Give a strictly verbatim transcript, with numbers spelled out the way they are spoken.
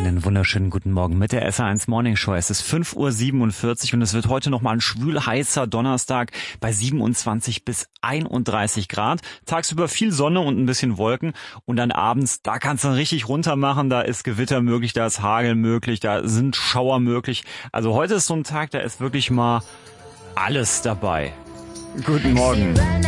Einen wunderschönen guten Morgen mit der S R eins Morning Show. Es ist fünf Uhr siebenundvierzig und es wird heute nochmal ein schwül-heißer Donnerstag bei siebenundzwanzig bis einunddreißig Grad. Tagsüber viel Sonne und ein bisschen Wolken und dann abends, da kannst du richtig runter machen. Da ist Gewitter möglich, da ist Hagel möglich, da sind Schauer möglich. Also heute ist so ein Tag, da ist wirklich mal alles dabei. Guten Morgen.